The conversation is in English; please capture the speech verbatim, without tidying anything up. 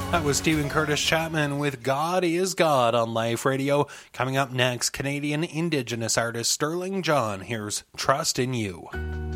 That was Stephen Curtis Chapman with God is God on Life Radio. Coming up next, Canadian Indigenous artist Sterling John. Here's Trust in You.